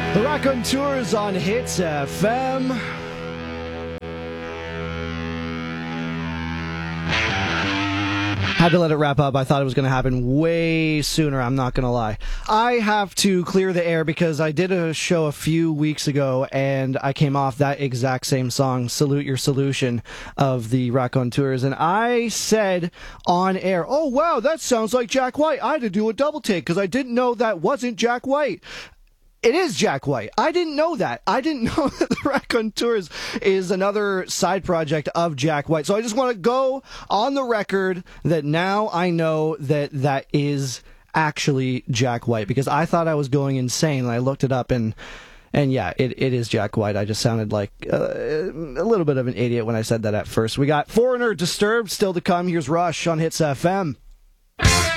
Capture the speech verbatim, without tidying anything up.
The Raconteurs on Hits F M. Had to let it wrap up. I thought it was going to happen way sooner. I'm not going to lie. I have to clear the air because I did a show a few weeks ago and I came off that exact same song, Salute Your Solution, of the Raconteurs. And I said on air, oh, wow, that sounds like Jack White. I had to do a double take because I didn't know that wasn't Jack White. It is Jack White. I didn't know that. I didn't know that the Raconteurs is another side project of Jack White. So I just want to go on the record that now I know that that is actually Jack White, because I thought I was going insane and I looked it up and and yeah, it, it is Jack White. I just sounded like uh, a little bit of an idiot when I said that at first. We got Foreigner, Disturbed still to come. Here's Rush on Hits F M.